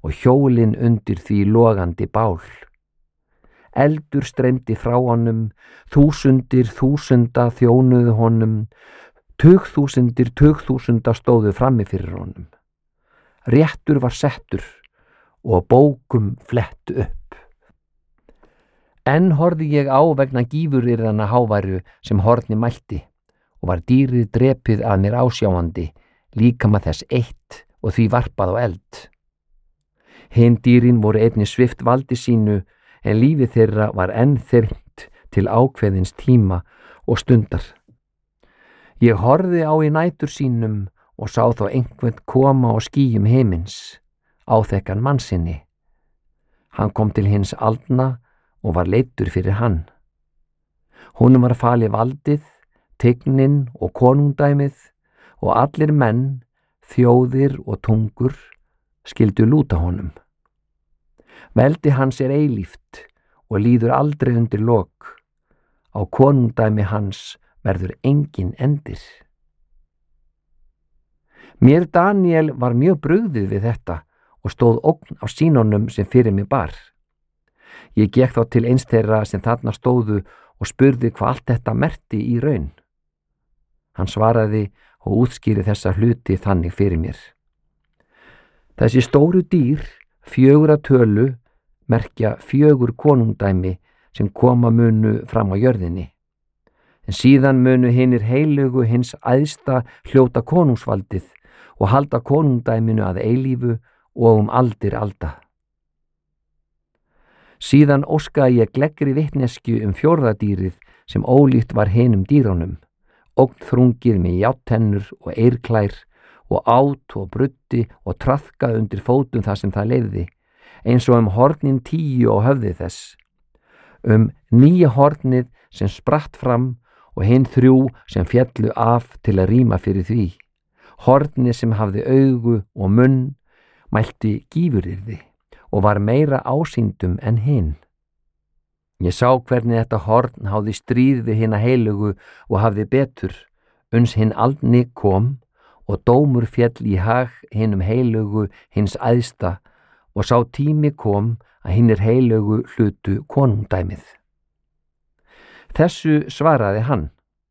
og hjólin undir því logandi bál. Eldur streymdi frá honum, þúsundir þúsunda þjónuðu honum, tugþúsundir tugþúsunda stóðu frammi fyrir honum. Réttur var settur og bókum flett upp. Enn horfði ég á vegna gífuryrðanna háværu sem horni mælti og var dýrið drepið að mér ásjáandi, líkama þess eitt og því varpað á eld. Hin dýrin voru einnig svipt valdi sínu en lífi þeirra var enn þyrmt til ákveðins tíma og stundar. Ég horfði á í nætur sínum og sá þá einhvern koma á skýjum himins, áþekkan mannsinni. Hann kom til hins aldna og var leiddur fyrir hann. Honum var falið valdið, tignin og konungdæmið og allir menn, þjóðir og tungur skyldu lúta honum. Veldi hans er eilíft og líður aldrei undir lok. Á konungdæmi hans verður engin endir. Mér Daniel var mjög brugðið við þetta og stóð ógn á sýnunum sem fyrir mig bar. Ég gekk þá til eins þeirra sem þarna stóðu og spurði hvað allt þetta merkti í raun. Hann svaraði og útskýri þessa hluti þannig fyrir mér. Þessi stóru dýr, 4 tölu, merkja 4 konungdæmi sem koma munu fram á jörðinni. En síðan munu hinir heilugu hins æðsta hljóta konungsvaldið og halda konungdæminu að eilífu og aldir alda. Síðan óskaði ég gleggri vitneskju 4. dýrið sem ólíkt var hinum dýrunum, ógnþrungið með játtennur og eirklær og át og bruddi og traðkaði undir fótum það sem það leyfði, eins og hornin 10 á höfði þess, 9 hornið sem spratt fram og hin 3 sem féllu af til að rýma fyrir því. Hornið sem hafði augu og munn mælti gífuryrði og var meira ásýndum en hinn. Ég sá hvernig þetta horn hafði stríð við hina heilugu og hafði betur, uns hinn aldni kom og dómur féll í hag hinum heilugu hins æðsta og sá tími kom að hinnir heilugu hlutu konungdæmið. Þessu svaraði hann: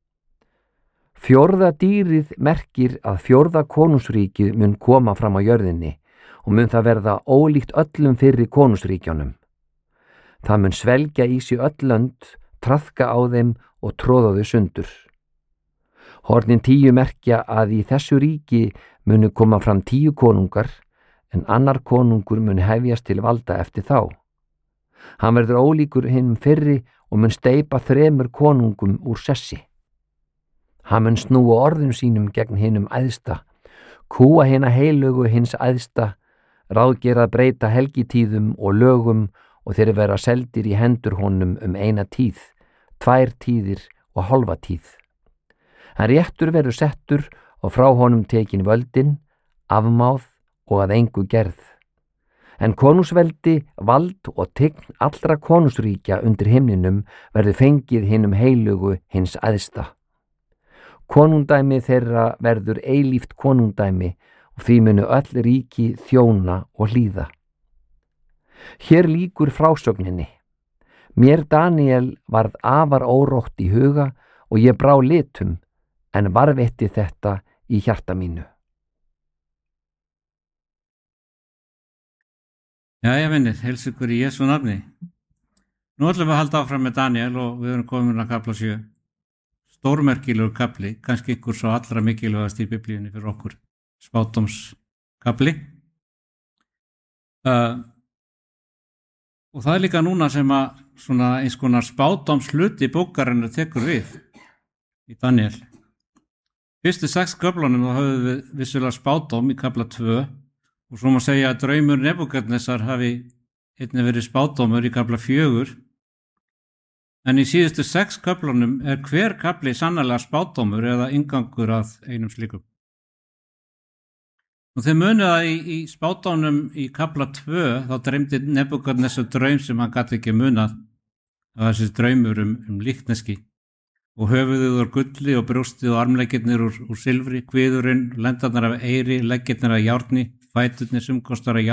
4. dýrið merkir að 4. konungsríkið mun koma fram á jörðinni og mun það verða ólíkt öllum fyrri konungsríkjónum. Það mun svelgja í sig öll lönd, traðka á þeim og tróða þau sundur. Hornin 10 merkja að í þessu ríki munu koma fram 10 konungar, en annar konungur mun hefjast til valda eftir þá. Hann verður ólíkur hinum fyrri og mun steypa 3 konungum úr sessi. Hann mun snúa orðum sínum gegn hinum æðsta, kúa hina heilugu hins æðsta, ráðgera að breyta helgitíðum og lögum og þeir vera seldir í hendur honum 1 tíð, 2 tíðir og hálfa tíð. Hann réttur verður settur og frá honum tekin völdin, afmáð og að engu gerð. En konungsveldi, vald og tign allra konungsríkja undir himninum verður fengið hinum heilugu hins æðsta. Konungdæmi þeirra verður eilíft konungdæmi og því munu öll ríki þjóna og hlýða. Hér lýkur frásögninni. Mér Daniel varð afar órótt í huga og ég brá litum, en varðveitti þetta í hjarta mínu. Jæja vinir, heilsa ykkur í Jesú nafni. Nú ætlum við að halda áfram með Daniel og við erum komin að kapla 7. Stórmerkilegur kapli, kannski ykkur svo allra mikilvægast í biblíunni fyrir okkur, spádómskapli. Og það líka núna sem að svona eins konar spádómshluti bókarinnar tekur við í Daniel. Fyrstu 6 köflunum þá höfum við vissulega spádóm í kapla 2 og svo má segja að draumur Nebúkadnesar hafi einnig verið spádómur í kapla 4. En í síðustu 6 köflunum hver kapli sannarlega spádómur eða inngangur að einum slíkum. Og þeir munið að í spádómnum í kapla 2 þá dreymdi Nebúkadnesar draum sem hann gat ekki munað. Það var þessi draumur líkneski og höfuðið úr gulli og brjóstið og armleggirnir úr silfri, kviðurinn, lendarnar af eyri, leggirnir af járni, fæturnir sumkostar af